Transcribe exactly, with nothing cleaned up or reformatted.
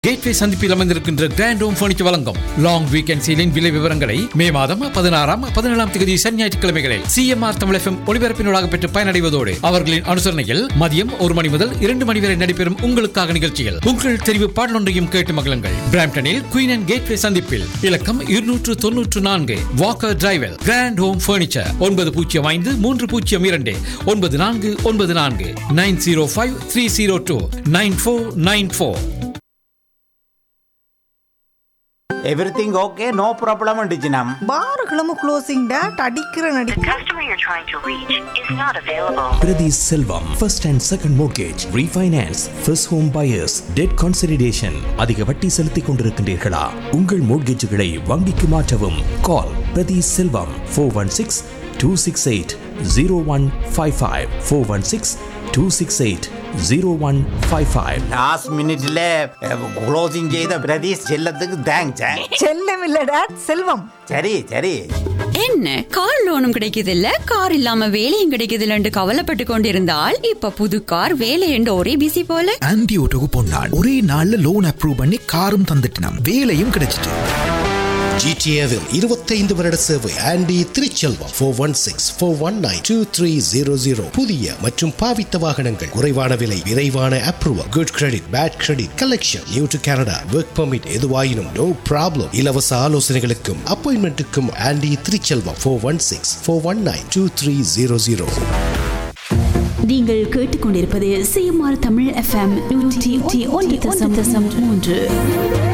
Gateway சந்திப்பில் அமைந்திருக்கின்ற grand home furniture வழங்கும் லாங் வீக்கெண்ட் சீலின் விலை விவரங்களை மே மாதம் பதினாறாம் பதினேழாம் தேதி சனி ஞாயிற்றுக்கிழமைகளில் சிஎம்ஆர் தமிழ் எஃப்எம் ஒளிபரப்பினூடாக பெற்று பயனடைவதோடு அவர்களின் அனுசரணையில் மதியம் ஒரு மணி முதல் இரண்டு மணி வரை நடைபெறும் உங்களுக்காக நிகழ்ச்சியில் உங்கள் தெரிவு பாடலொன்றையும் கேட்டு மகிழுங்கள். பிராம்டனில் குயின் அண்ட் கேட்வே சந்திப்பில் இலக்கம் இருநூற்று தொன்னூற்று நான்கு வாக்கர் டிரைவில் கிராண்ட் ஹோம் பர்னிச்சர் ஒன்பது பூஜ்ஜியம் ஐந்து மூன்று பூஜ்ஜியம் இரண்டு ஒன்பது நான்கு ஒன்பது நான்கு nine zero five three zero two nine four nine four. Everything okay? No problem அண்டிச்சினம். பாருகளும் closing date அடிக்கிற நடி. The customer you're trying to reach is not available. Prati Selvam, first and second mortgage, refinance, first home buyers, debt consolidation. அதிக வட்டி செலுத்திக் கொண்டிருக்கின்றீர்களா? உங்கள் மோட்கேஜுகளை வங்கிக்கு மாற்றவும். கால் பிரதி செல்வம் four one six two six eight zero one five five four one six two six eight zero one five five. Last மினிட்ல closing செய்த பிரதீஷ் செல்லத்துக்கு தேங்க்ஸ். செல்லம் இல்ல டேட் செல்வம். சரி சரி. என்ன கார் லோனும் கிடைக்குது இல்ல, கார் இல்லாம வேலையும் கிடைக்குது இல்லன்னு கவலைப்பட்டு கொண்டிருந்தால் இப்ப புது கார் வேலை என்று ஒரே பிசி போல. ஆன்டி ஓட்டோக்கு போனாள், ஒரே நாள்ல லோன் அப்ரூவ் பண்ணி காரும் தந்துட்டினாம், வேலையும் கிடைச்சிட்டு. ஜிடிஏவில் இருபத்தைந்து வருட சேவை aunty Thiruchelvam four one six four one nine two three zero zero. புதிய மற்றும் பாவித்த வாகனங்கள், குறைவான விலை, விரைவான approval, good credit, bad credit, collection, new to Canada, work permit, எதுவாயினும் நோ ப்ராப்ளம். இலவச ஆலோசனைகளுக்கும் அப்பாயின்மெண்ட்டுக்கும் aunty Thiruchelvam four one six four one nine two three zero zero. நீங்கள் கேட்டுக்கொண்டிருப்பது சிஎம்ஆர் தமிழ் எஃப்எம் நூற்றி ஒன்று தசம் மூன்று.